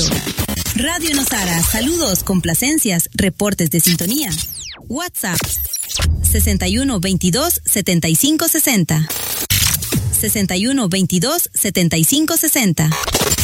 éxito. Radio Nosara, saludos, complacencias, reportes de sintonía. WhatsApp 61 22 75 60. 61 22 75 60.